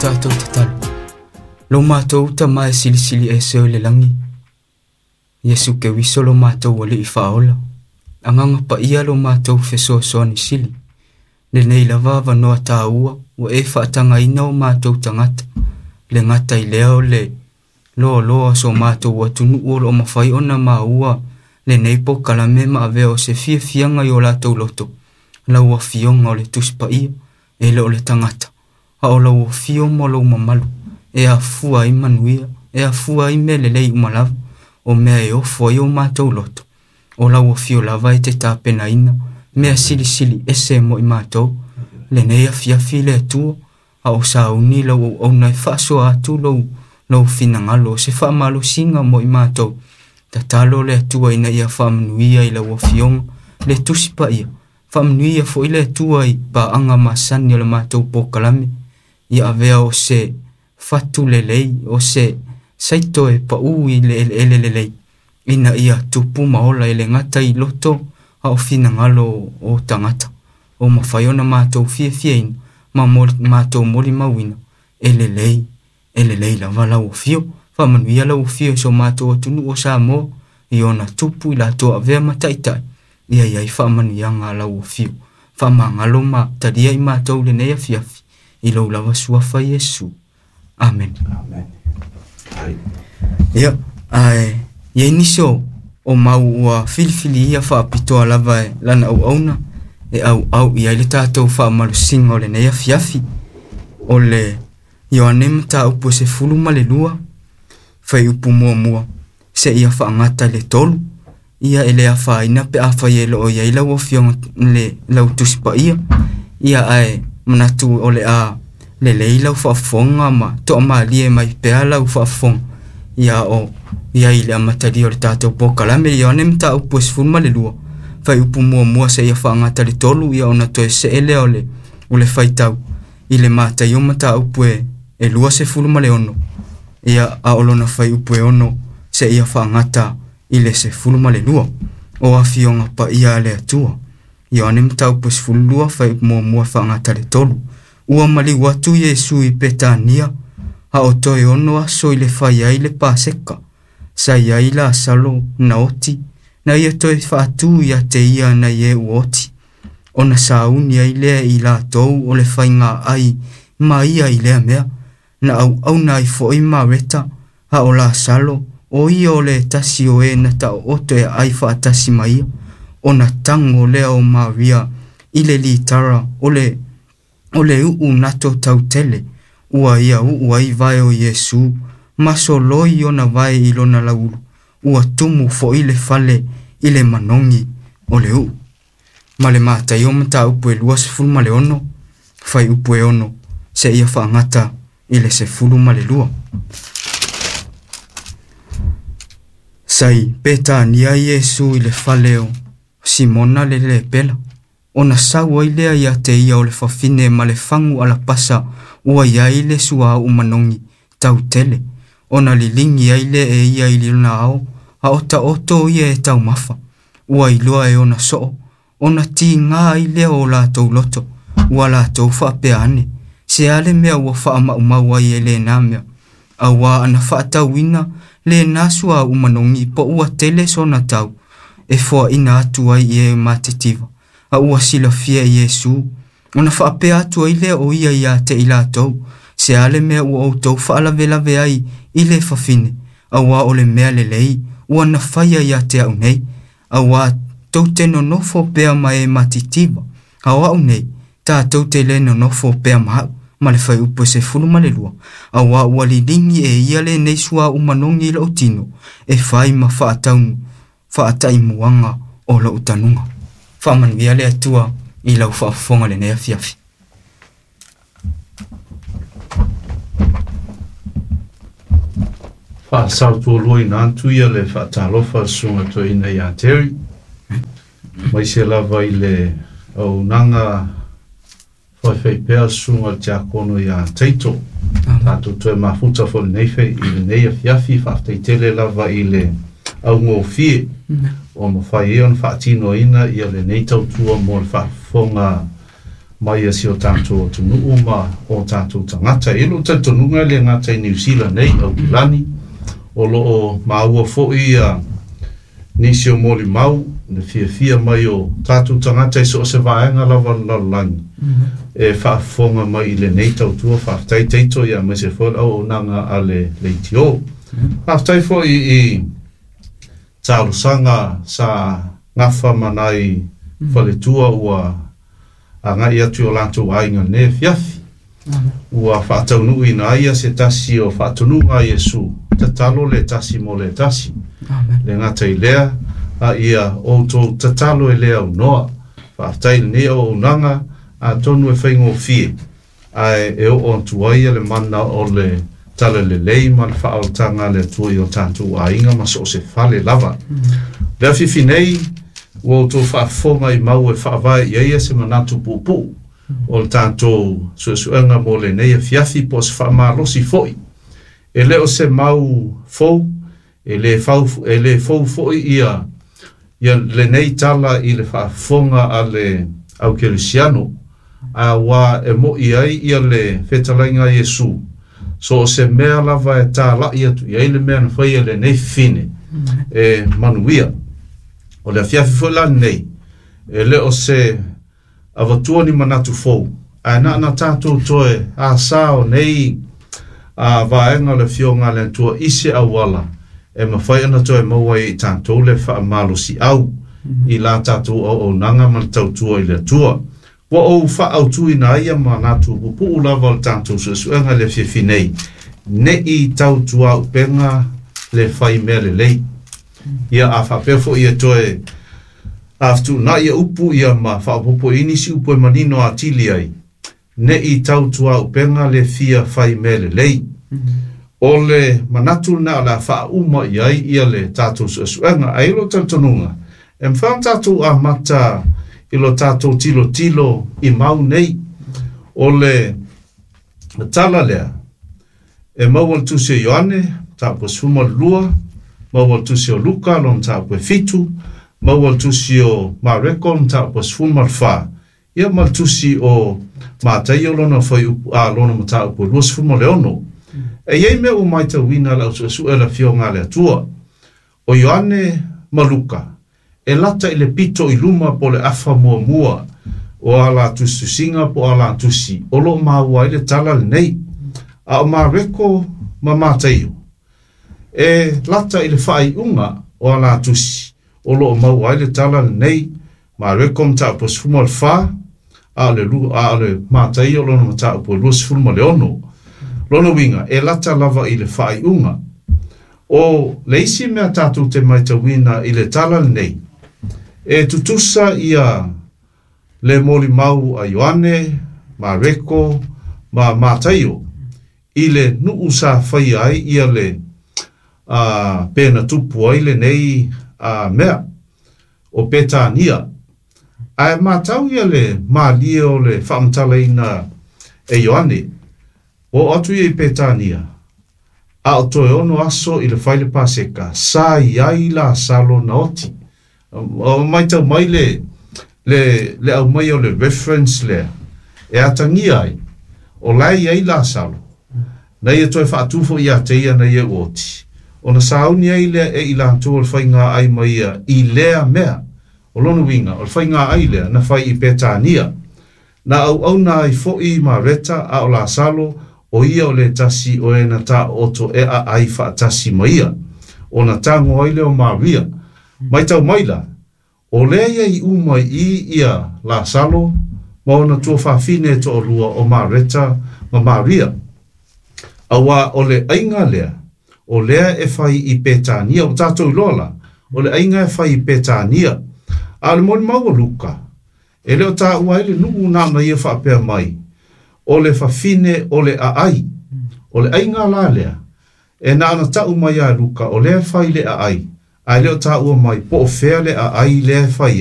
Tātou te talo. Lo mātou ta mai silisili e seo le langi. Yesu ke wiso lo mātou wale I whaola. Anganga pa ia lo mātou feso soani sili. Le nei lava wanoa tā ua, wa e whaatanga ina o mātou tangata. Le ngata I leo le loa so mātou watunu o lo mawhai ona mā ua. Le nei po kalame ma aveo se fianga I o lātou loto. Lau a fionga o le tuspa ia, e leo le tangata. A o lau a fio mo lau mamalu. E a fua I manuia, e a fua I mele lei umalavu. O mea e ofo I o mātou loto. O lau a fio lava e te tāpena ina. Mea sili ese mo I mātou. Le nei a fiafi le atua. A o sauni lau au nai whaaso atu lau finangalo. Se whaamalo singa mo I mātou. Ta talo le atua ina ia whaamanuia I lau a fionga. Le tusipa ia. Whaamanuia fo I le atua I pa anga masani le mātou pokalame. Ia avea o se fatu lelei, o se saito e pa ui lelei. Ina ia tupu maola ele ngata I loto a o finangalo o tangata. O mawhaiona mātou fie ina, ma mātou mori mawina. Elelei la wala o fio, whamanuia la o fio so mātou atunu o sa mo, I ona tupu I la toa avea mataitai. Ia iai whamanuia ngā la o fio. Whamangalo ma tadia I mātou le nea fiafi. I lau lava suafa Yesu. Amen. Ia, ia iniso o mau ua filifili ia whaapitoa lava e lana auna. E au ia le tātou whaamalusinga o le nea fiafi. O le Ioane mata upo se fulu ma le lua. Whai upu mua. Se ia whaangata le tolu. Ia ele a whaina pe a whai e lo o ia ila wa fionga le lau tusipa ia. Ia manatu o le a le lau whaafonga ma toa maa lie mai pea lau whaafonga. Ia ile a matari o le tātou pokalame ia ane mta upu e sifuru ma le lua. Whai upu mua se ia whaangata le tolu ia ona toe se ele o le whaitau. Ile mata i o mata upu e lua se furu ma le ono. Ia a olona whai upu e ono se ia whaangata ile se furu ma le lua. O a fionga pa ia le atua. Ia ane mta upu e sifuru lua whai upu mua whaangata le tolu. Ua mali watu Yesu I petania. Ha o toi ono aso I le whai ai le pāseka. Sa iai la salo na oti. Na ia toi whaatu ia te ia na ie uoti. Ona sauni ai lea I la tou o le whai ngā ai. Ma ia I lea mea. Na au na I fo I ma reta. Ha o la salo. O ia o le tasi o e na ta o to e ai whaatasi ma ia. Ona tango lea o Maria. I le li tara o le uu nato tautele, ua ia uu ai vai o Yesu, maso loi ona vai I lona laulu, ua tumu fo I le fale I le manongi o le uu. Ma le mata I o mata upu e lua se fulu ma le ono, fai upu e ono, se ia whaangata I le se fulu ma le lua. Sai, peta nia Yesu I le fale o Simona le pela. Ona saua I lea ia te ia o le whawhine ma le whangu ala pasa ua ia I le sua au manongi tau tele. Ona li lingi ai le e ia I luna ao, a ota oto ia e tau mafa. Ua I lua e ona soo, ona ti ngā I lea o la tau loto, ua la tau whaapea ane. Se ale mea ua wha mau ai e le nā mea. A ua ana wha tau ina le nā sua au manongi po ua tele sona tau, e fua ina atu ai e matetiva. A ua sila fia Yesu. Ona whaapea atu ai lea o ia te I lātou. Se ale mea ua o tau whaalawelawe ai I le whawhine. A ua o le mea le lei. Ua na whaia ia te au nei. A ua tau te no nofo pea mai e matitiba. A ua au nei. Tā tau te le no nofo pea mahau. Ma le whai upo se fulu ma le lua. A ua li lingi e ia le nei sua umanongi I la utino. E whai ma whaatai muanga o la utanunga. Whamanuia le atua I lau whaafonga le nea fiafi. Whaasau tō loi nāntu ia le whaatalofa sunga to ina I a Terry. Mai se lava I le au nanga whaiwhai pēr sunga tia kono I a Teito. Tātou toi mafuta fo le neife I le nea fiafi whaaftai tele lava I le au ngō fie. O mo whai eon whaatino ina ia le nei tautua mo le whaafonga mai asi o tātou tunu uma o tātou tangata. E lo tantununga le ngata i New Zealand nei au Kilani. O lo o maua fo'i nisi o moli mau, na fia mai o tātou tangata i so se vaenga lava lalangi. E whaafonga mai i le nei tautua, whaaftai teito ia mai se fol au nanga a le tio. Whaaftai fo i tālusanga sa ngafa manai whaletua ua a ngai atu o lātou ainga ne fiafi. Ua whaataunu i na ia se tasi o whaatunu ngā Iesu. Tatalo le tasi mo le tasi. Le ngata i lea, a ia o tō tatalo e lea unoa. Whaaftai le nea o unanga, a tonu e whaingo fie. Ai e o ontuaia le mana o le tala le leima le whaautanga le tui o tātou ainga ma so se whale lava. Lea fifi nei, o tō whaafonga i mau e whaavai iaia se manatu pupu. O le tātou suesuenga mo le neia fiafi po se whaamalosi foi. E leo se mau fou, e le fou foi ia le nei tala i le whaafonga a le au Kelisiano. A wā e mo iai ia le whetalainga Iesu. So se mea lava e tā lai atu, iai le mea na whaia le nei fine, e manuia. O le fiafi foi la nei, e leo se avatua ni manatu fou. A na tātou toe a sao nei a vaenga le fionga le tua ise awala. E mawhai ana toe mawai i tātou le whaamalo si au. I la tātou o nanga man tautua i le tua. Wa o whaautu i na ia manatu pupu ulava le tātou suesuenga le fiafinei. Ne i tautua upenga le whai mea le lei. Ia a whapefo ia toe aftu na ia upu ia ma whaapopo inisi upu e manino a tili ai. Ne i tautua upenga le fia whai mea le lei. O le manatu na la whauma iai ia le tātou suesuenga a ilo tantonunga. E mwhang tātou a mata ilo tātou tilo i mau nei. O le tala lea. E mawal tusi o Ioane, tāpua suma lua. Mawal tusi o Luka, lon tāpua fitu. Mawal tusi o Mareko, lon tāpua suma wha. Ia mal tusi o Mātai o lona whai a lona mātāpua lua suma leono. E iei mea o maita wina lau su e la fionga le atua. O Ioane Maluka. E lata i le pito i luma po le afa mua o ala tusi singa po ala tusi o lo maua i le tala le nei a o Mareko ma Mātaio e lata i le whai unga o ala tusi o lo maua i le tala le nei Mareko mta po sfuma le wha a le Mātaio lona mta po lua sfuma le ono lona winga e lata lava i le whai unga o le isi mea tātou te maita wina i le tala le nei e tutusa ia le moli mau a Ioane, Mareko, ma Mātaio, i le nuu sa whai ai ia le pēna tupu ai le nei mea o Petania. Ai mātau ia le mālia o le whaamtalaina e Ioane, o atu ia i Petania. A o toe ono aso i le whaile paseka, sa iai la salo na oti. O mai tau mai le au mai o le reference le e atangi ai o lai ai la salo na ia toi whaatufo i ateia na ia oti o na sauni ai le e ila antua o whainga ai mai i lea mea o lono winga o whainga ai lea na whai i Petania na au na ai fo'i ma reta a o la salo o ia o le tasi o e na ta oto e a ai whaatasi maia o na tango ai leo Maria mai tau maila, o lea i umai i ia la salo, ma ona tua whawhine to o lua o Mareta ma Maria. Awa o le ainga lea, o lea e whai i Petania, o tātou lola, o le ainga e whai i Petania, a le moni mau o Luka, e leo tā ua ele nuu nāna ia whapea mai, o le whawhine o le aai, o le ainga la lea, e nāna tau mai a Luka, o lea whai le aai, ai leo tā ua mai po o whea le a ai lea whai